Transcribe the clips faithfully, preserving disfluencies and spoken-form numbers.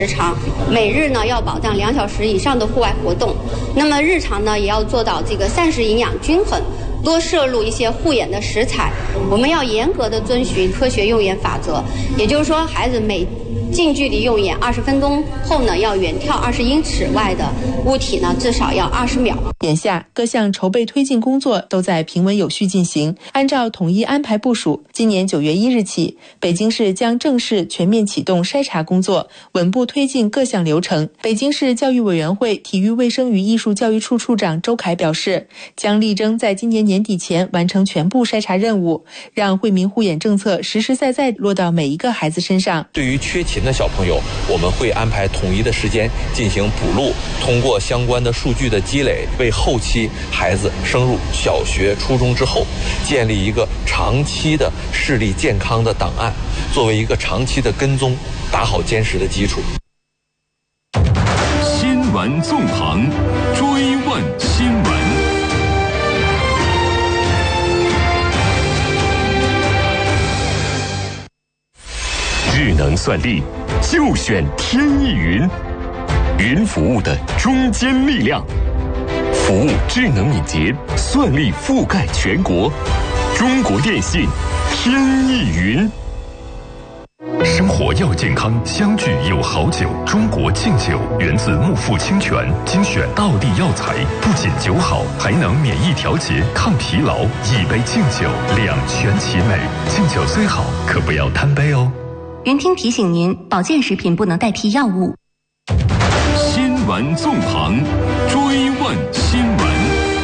时长，每日呢要保障两小时以上的户外活动。那么日常呢也要做到这个膳食营养均衡，多摄入一些护眼的食材。我们要严格的遵循科学用眼法则，也就是说，孩子每近距离用眼二十分钟后呢，要远眺二十英尺外的物体呢，至少要二十秒。 眼下各项筹备推进工作都在平稳有序进行，按照统一安排部署，今年九月一日起，北京市将正式全面启动筛查工作，稳步推进各项流程。北京市教育委员会体育卫生与艺术教育处处长周凯表示，将力争在今年年底前完成全部筛查任务，让惠民护眼政策实实在在落到每一个孩子身上。 对于缺勤的小朋友，我们会安排统一的时间进行补录，通过相关的数据的积累，为后期孩子升入小学、初中之后，建立一个长期的视力健康的档案，作为一个长期的跟踪，打好坚实的基础。 新闻纵横，追问新闻。智能算力就选天翼云，云服务的中坚力量，服务智能敏捷，算力覆盖全国。中国电信天翼云。生活要健康，相聚有好酒。中国敬酒源自木富清泉，精选道地药材，不仅酒好，还能免疫调节、抗疲劳。一杯敬酒，两全其美。敬酒虽好，可不要贪杯哦。 云听提醒您，保健食品不能代替药物。 新闻纵横，追问新闻。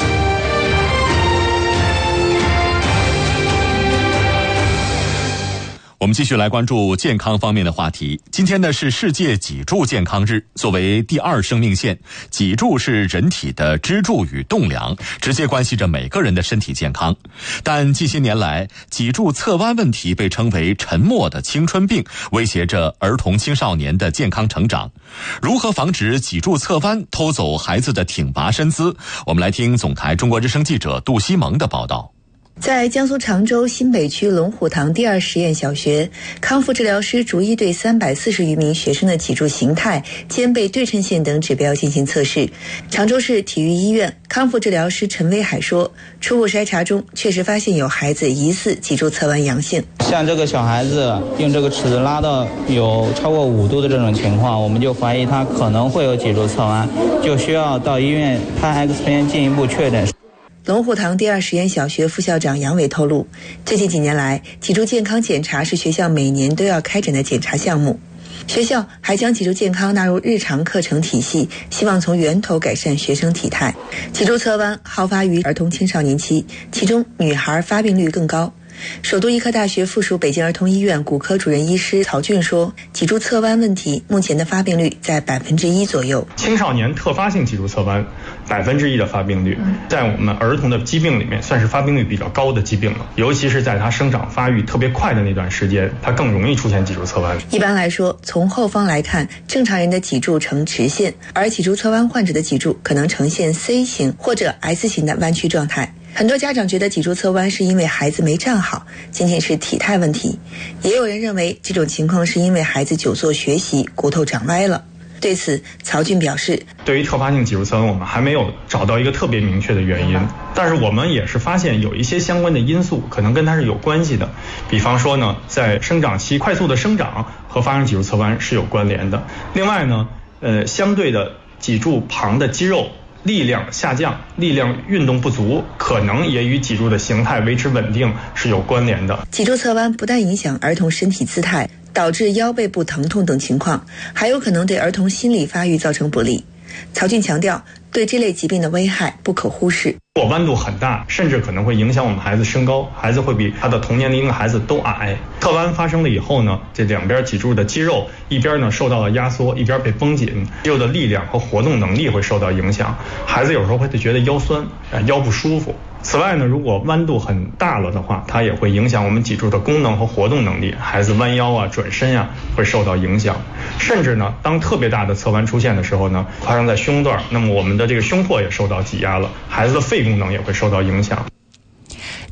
我们继续来关注健康方面的话题。今天呢是世界脊柱健康日，作为第二生命线，脊柱是人体的支柱与栋梁，直接关系着每个人的身体健康。但近些年来，脊柱侧弯问题被称为沉默的青春病，威胁着儿童青少年的健康成长。如何防止脊柱侧弯偷走孩子的挺拔身姿？我们来听总台中国之声记者杜西蒙的报道。 在江苏常州新北区龙虎堂第二实验小学，康复治疗师逐一对三百四十余名学生的脊柱形态、肩背对称线等指标进行测试。常州市体育医院康复治疗师陈威海说，初步筛查中确实发现有孩子疑似脊柱侧弯阳性。 像这个小孩子用这个尺子拉到有超过五度的这种情况，我们就怀疑他可能会有脊柱侧弯，就需要到医院拍 X 片进一步确诊。 龙虎堂第二实验小学副校长杨伟透露，最近几年来，脊柱健康检查是学校每年都要开展的检查项目。学校还将脊柱健康纳入日常课程体系，希望从源头改善学生体态。脊柱侧弯好发于儿童青少年期，其中女孩发病率更高。首都医科大学附属北京儿童医院骨科主任医师曹俊说，脊柱侧弯问题目前的发病率在百分之一左右。 青少年特发性脊柱侧弯百分之一的发病率，在我们儿童的疾病里面算是发病率比较高的疾病了，尤其是在它生长发育特别快的那段时间，它更容易出现脊柱侧弯。 一般来说，从后方来看，正常人的脊柱呈直线，而脊柱侧弯患者的脊柱可能呈现 C 型或者 S 型的弯曲状态。很多家长觉得脊柱侧弯是因为孩子没站好，仅仅是体态问题，也有人认为这种情况是因为孩子久坐学习，骨头长歪了。对此，曹俊表示， 对于特发性脊柱侧弯，我们还没有找到一个特别明确的原因，但是我们也是发现有一些相关的因素可能跟它是有关系的。比方说呢，在生长期快速的生长和发生脊柱侧弯是有关联的。另外呢，呃，相对的脊柱旁的肌肉力量下降，力量运动不足，可能也与脊柱的形态维持稳定是有关联的。 脊柱侧弯不但影响儿童身体姿态，导致腰背部疼痛等情况，还有可能对儿童心理发育造成不利。曹俊强调，对这类疾病的危害不可忽视。 如果弯度很大，甚至可能会影响我们孩子身高，孩子会比他的同年龄的孩子都矮。侧弯发生了以后呢，这两边脊柱的肌肉一边呢受到了压缩，一边被绷紧，肌肉的力量和活动能力会受到影响，孩子有时候会觉得腰酸，腰不舒服。此外呢，如果弯度很大了的话，它也会影响我们脊柱的功能和活动能力，孩子弯腰啊、转身啊会受到影响。甚至呢，当特别大的侧弯出现的时候呢，发生在胸段，那么我们的这个胸廓也受到挤压了，孩子的肺功能也会受到影响。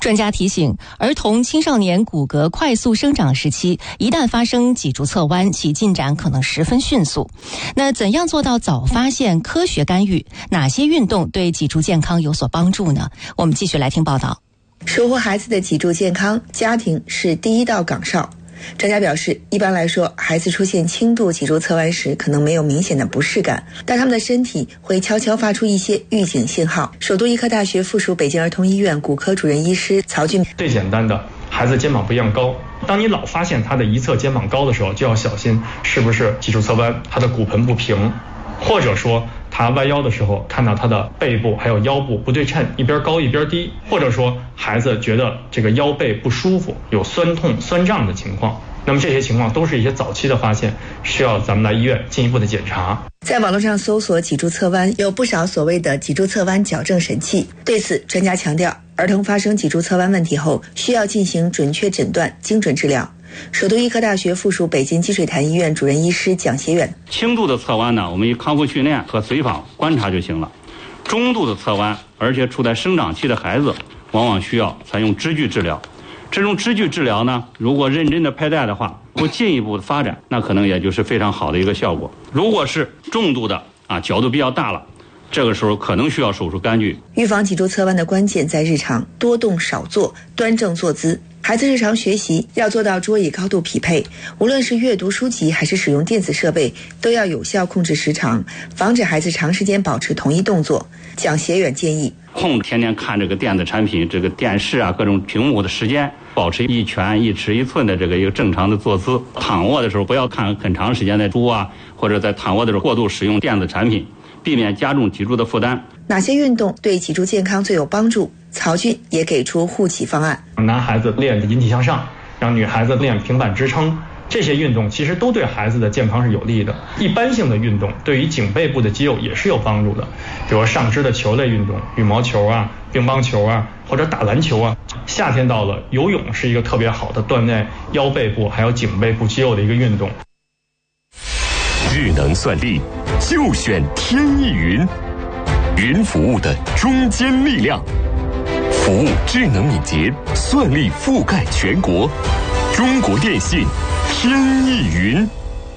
专家提醒，儿童青少年骨骼快速生长时期，一旦发生脊柱侧弯，其进展可能十分迅速。那怎样做到早发现、科学干预？哪些运动对脊柱健康有所帮助呢？我们继续来听报道。 守护孩子的脊柱健康，家庭是第一道岗哨。专家表示，一般来说，孩子出现轻度脊柱侧弯时，可能没有明显的不适感，但他们的身体会悄悄发出一些预警信号。首都医科大学附属北京儿童医院骨科主任医师曹俊， 最简单的，孩子肩膀不一样高，当你老发现他的一侧肩膀高的时候，就要小心是不是脊柱侧弯，他的骨盆不平，或者说他弯腰的时候看到他的背部还有腰部不对称，一边高一边低，或者说孩子觉得这个腰背不舒服，有酸痛酸胀的情况，那么这些情况都是一些早期的发现，需要咱们来医院进一步的检查。 在网络上搜索脊柱侧弯，有不少所谓的脊柱侧弯矫正神器。对此，专家强调，儿童发生脊柱侧弯问题后，需要进行准确诊断、精准治疗。首都医科大学附属北京积水潭医院主任医师蒋协远， 轻度的侧弯呢，我们以康复训练和随访观察就行了。中度的侧弯，而且处在生长期的孩子，往往需要采用支具治疗。这种支具治疗呢，如果认真的佩戴的话，不进一步的发展，那可能也就是非常好的一个效果。如果是重度的啊，角度比较大了，这个时候可能需要手术干预。 预防脊柱侧弯的关键在日常多动少坐，端正坐姿。孩子日常学习要做到桌椅高度匹配，无论是阅读书籍还是使用电子设备，都要有效控制时长，防止孩子长时间保持同一动作。蒋协远建议， 控制天天看这个电子产品、这个电视啊各种屏幕的时间，保持一拳一尺一寸的这个一个正常的坐姿。躺卧的时候不要看很长时间的书啊，或者在躺卧的时候过度使用电子产品，避免加重脊柱的负担。 哪些运动对脊柱健康最有帮助？曹俊也给出护脊方案。 男孩子练引体向上，让女孩子练平板支撑，这些运动其实都对孩子的健康是有利的。一般性的运动对于颈背部的肌肉也是有帮助的，比如上肢的球类运动，羽毛球啊、乒乓球啊，或者打篮球啊。夏天到了，游泳是一个特别好的锻炼腰背部还有颈背部肌肉的一个运动。 智能算力就选天翼云，云服务的中坚力量，服务智能敏捷，算力覆盖全国。中国电信天翼云。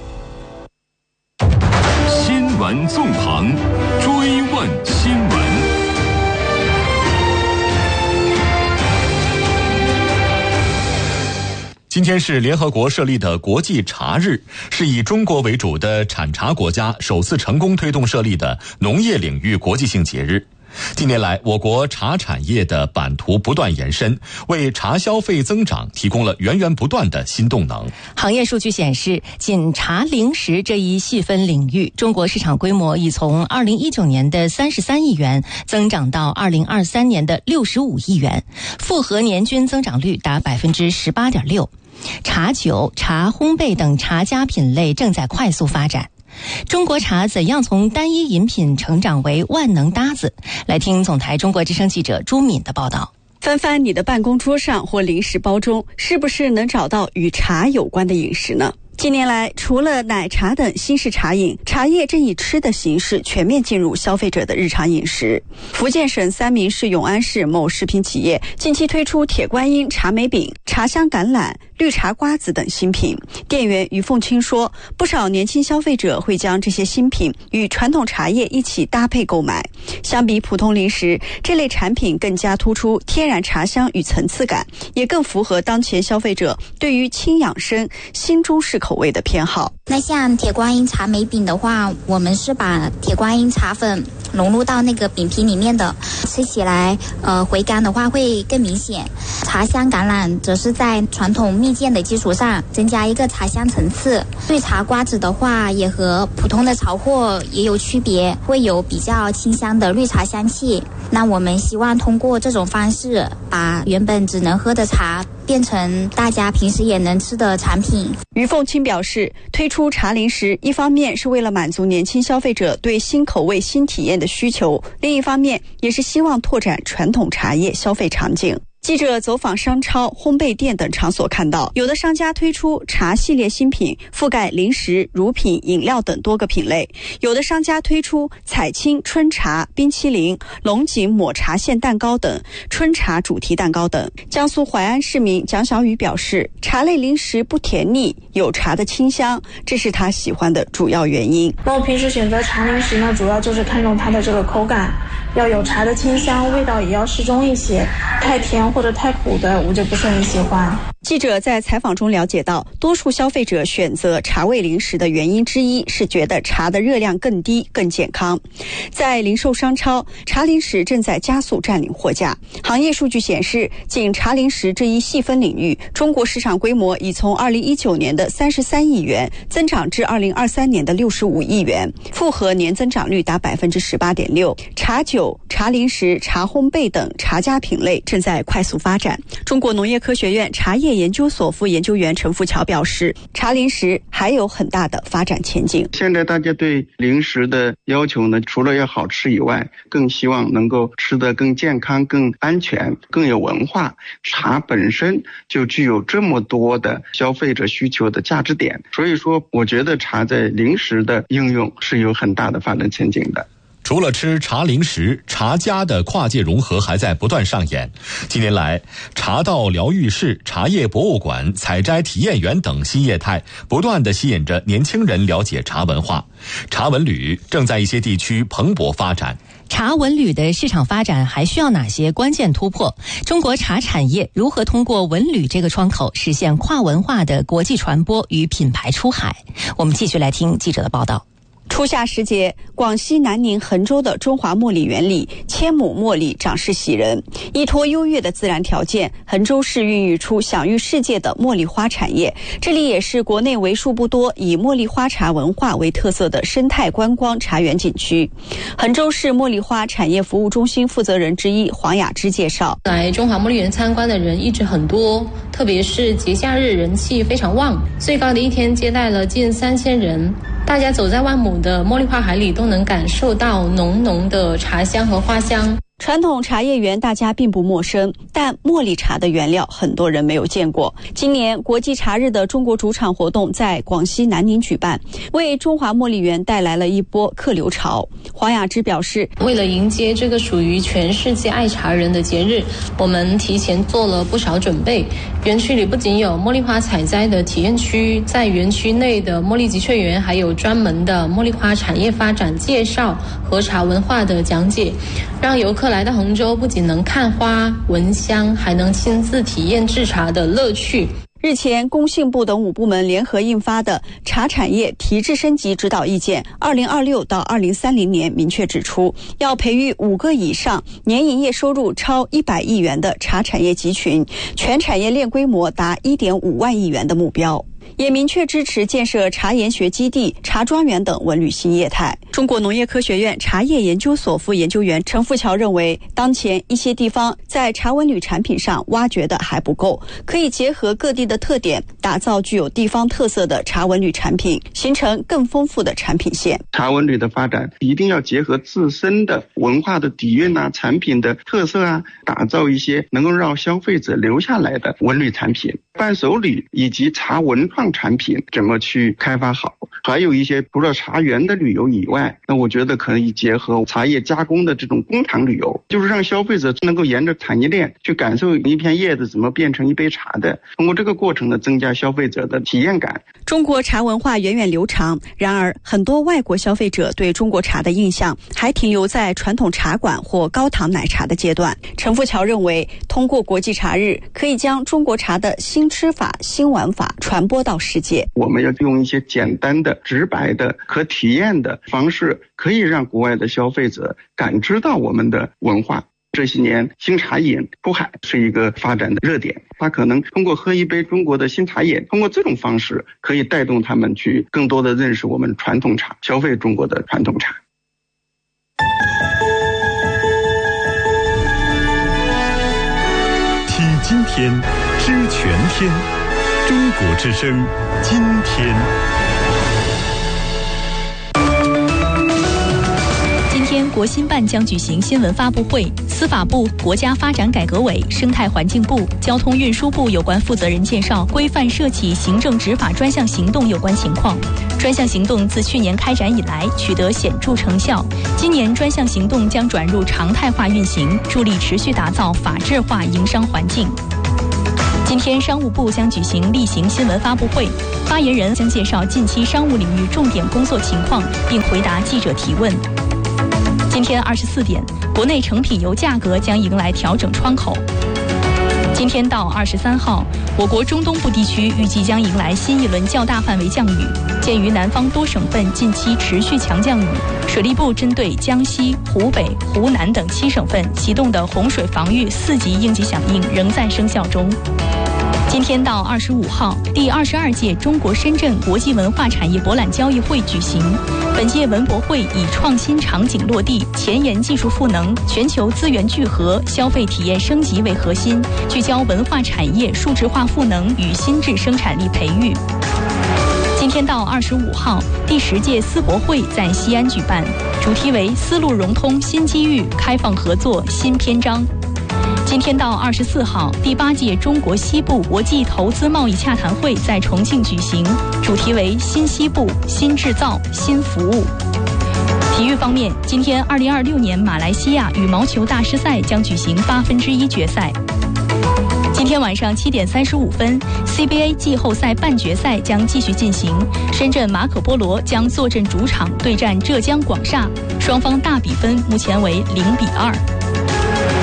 新闻纵横，追问新闻。 今天是联合国设立的国际茶日，是以中国为主的产茶国家首次成功推动设立的农业领域国际性节日。近年来，我国茶产业的版图不断延伸，为茶消费增长提供了源源不断的新动能。 行业数据显示，仅茶零食这一细分领域，中国市场规模已从二零一九年的三十三亿元增长到二零二三年的六十五亿元，复合年均增长率达百分之十八点六。茶酒、茶烘焙等茶家品类正在快速发展。中国茶怎样从单一饮品成长为万能搭子？来听总台中国之声记者朱敏的报道。 翻翻你的办公桌上或零食包中，是不是能找到与茶有关的饮食呢？近年来，除了奶茶等新式茶饮，茶叶正以吃的形式全面进入消费者的日常饮食。福建省三明市永安市某食品企业近期推出铁观音茶梅饼、茶香橄榄、绿茶瓜子等新品。店员于凤清说，不少年轻消费者会将这些新品与传统茶叶一起搭配购买。相比普通零食，这类产品更加突出天然茶香与层次感，也更符合当前消费者对于轻养生、新中式口味的偏好。 那像铁观音茶梅饼的话，我们是把铁观音茶粉融入到那个饼皮里面的，吃起来呃回甘的话会更明显。茶香橄榄则是在传统蜜饯的基础上增加一个茶香层次。绿茶瓜子的话也和普通的潮货也有区别，会有比较清香的绿茶香气。那我们希望通过这种方式，把原本只能喝的茶变成大家平时也能吃的产品。 于凤清表示，推出茶零食一方面是为了满足年轻消费者对新口味新体验的需求，另一方面也是希望拓展传统茶叶消费场景。 记者走访商超、烘焙店等场所看到，有的商家推出茶系列新品，覆盖零食、乳品、饮料等多个品类；有的商家推出彩青春茶、冰淇淋、龙井抹茶馅蛋糕等春茶主题蛋糕等。江苏淮安市民蒋小雨表示，茶类零食不甜腻，有茶的清香，这是他喜欢的主要原因。 那我平时选择茶零食呢，主要就是看重它的这个口感，要有茶的清香，味道也要适中一些，太甜或者太苦的我就不是很喜欢。 记者在采访中了解到，多数消费者选择茶味零食的原因之一是觉得茶的热量更低、更健康。在零售商超，茶零食正在加速占领货架。行业数据显示，仅茶零食这一细分领域，中国市场规模已从二零一九年的三十三亿元增长至二零二三年的六十五亿元，复合年增长率达百分之十八点六。茶酒、茶零食、茶烘焙等茶家品类正在快速发展。中国农业科学院茶叶研究所副研究员陈富桥表示，茶零食还有很大的发展前景。 现在大家对零食的要求呢，除了要好吃以外，更希望能够吃得更健康、更安全、更有文化。茶本身就具有这么多的消费者需求的价值点，所以说我觉得茶在零食的应用是有很大的发展前景的。 除了吃茶零食，茶家的跨界融合还在不断上演。近年来，茶道疗愈室、茶叶博物馆、采摘体验园等新业态不断地吸引着年轻人了解茶文化。茶文旅正在一些地区蓬勃发展。 茶文旅的市场发展还需要哪些关键突破？中国茶产业如何通过文旅这个窗口实现跨文化的国际传播与品牌出海？我们继续来听记者的报道。 初夏时节，广西南宁衡州的中华茉莉园里，千亩茉莉长势喜人。依托优越的自然条件，衡州市孕育出享誉世界的茉莉花产业。这里也是国内为数不多以茉莉花茶文化为特色的生态观光茶园景区。衡州市茉莉花产业服务中心负责人之一黄雅芝介绍， 来中华茉莉园参观的人一直很多，特别是节假日人气非常旺，最高的一天接待了近三千人。大家走在万亩的茉莉花海里，都能感受到浓浓的茶香和花香。 传统茶叶园大家并不陌生，但茉莉茶的原料很多人没有见过。今年国际茶日的中国主场活动在广西南宁举办，为中华茉莉园带来了一波客流潮。黄雅芝表示， 为了迎接这个属于全世界爱茶人的节日，我们提前做了不少准备。园区里不仅有茉莉花采摘的体验区，在园区内的茉莉集萃园还有专门的茉莉花产业发展介绍和茶文化的讲解，让游客来到衡州不仅能看花闻香，还能亲自体验制茶的乐趣。 日前，工信部等五部门联合印发的《茶产业提质升级指导意见》二零二六到二零三零年明确指出，要培育五个以上年营业收入超一百亿元的茶产业集群，全产业链规模达一点五万亿元的目标。也明确支持建设茶研学基地、茶庄园等文旅新业态。中国农业科学院茶叶研究所副研究员陈富桥认为，当前一些地方在茶文旅产品上挖掘的还不够，可以结合各地的特点，打造具有地方特色的茶文旅产品，形成更丰富的产品线。 茶文旅的发展一定要结合自身的文化的底蕴啊、产品的特色啊，打造一些能够让消费者留下来的文旅产品。伴手礼以及茶文创产品怎么去开发好，还有一些除了茶园的旅游以外，那我觉得可以结合茶叶加工的这种工厂旅游，就是让消费者能够沿着产业链去感受一片叶子怎么变成一杯茶的，通过这个过程呢，增加消费者的体验感。 中国茶文化源远流长，然而很多外国消费者对中国茶的印象还停留在传统茶馆或高糖奶茶的阶段。陈富桥认为，通过国际茶日，可以将中国茶的新吃法、新玩法传播到世界。 我们要用一些简单的、直白的、可体验的方式，可以让国外的消费者感知到我们的文化。这些年新茶饮出海是一个发展的热点，他可能通过喝一杯中国的新茶饮，通过这种方式可以带动他们去更多的认识我们传统茶，消费中国的传统茶。 听今天，知全天，中国之声，今天。 今天，国新办将举行新闻发布会。 司法部、国家发展改革委、生态环境部、交通运输部有关负责人介绍规范涉企行政执法专项行动有关情况。专项行动自去年开展以来取得显著成效，今年专项行动将转入常态化运行，助力持续打造法治化营商环境。今天，商务部将举行例行新闻发布会，发言人将介绍近期商务领域重点工作情况，并回答记者提问。今天二十四点，国内成品油价格将迎来调整窗口。今天到二十三号，我国中东部地区预计将迎来新一轮较大范围降雨。鉴于南方多省份近期持续强降雨，水利部针对江西、湖北、湖南等七省份启动的洪水防御四级应急响应仍在生效中。今天到二十五号，第二十二届中国深圳国际文化产业博览交易会举行。本届文博会以创新场景落地、前沿技术赋能、全球资源聚合、消费体验升级为核心，聚焦文化产业数字化赋能与新质生产力培育。今天到二十五号，第十届思博会在西安举办，主题为“丝路融通新机遇，开放合作新篇章”。今天到二十四号，第八届中国西部国际投资贸易洽谈会在重庆举行，主题为“新西部、新制造、新服务”。体育方面，今天二零二六年马来西亚羽毛球大师赛将举行八分之一决赛。今天晚上七点三十五分 ，C B A 季后赛半决赛将继续进行，深圳马可波罗将坐镇主场对战浙江广厦，双方大比分目前为零比二。